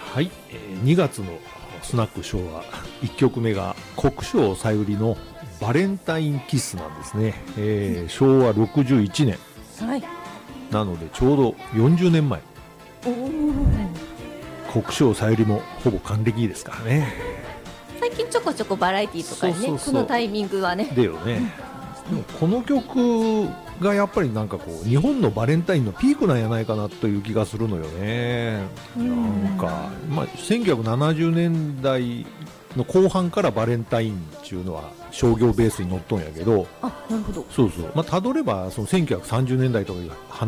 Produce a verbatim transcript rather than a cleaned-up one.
はい、えー、にがつのスナック昭和いっきょくめが国生さゆりのバレンタインキスなんですね、えー、しょうわろくじゅういちねん、 はい、 なのでちょうどよんじゅうねんまえ。 お国生さゆりもほぼ還暦ですからね。 最近ちょこちょこバラエティーとかにね、 そうそうそう、 このタイミングはねだよね、うん、でもこの曲がやっぱりなんかこう日本のバレンタインのピークなんやないかなという気がするのよね。なんか、まあ、せんきゅうひゃくななじゅうねんだいの後半からバレンタインっていうのは商業ベースに乗っとんやけど、 あ、なるほど。 そうそう、まあ、たどればそのせんきゅうひゃくさんじゅうねんだいとかいう話